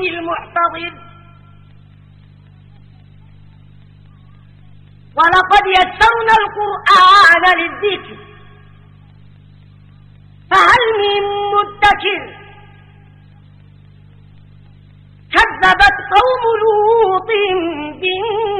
المحتضر ولقد يسرنا القرآن للذكر فهل من مدكر كذبت قوم لوط بالنذر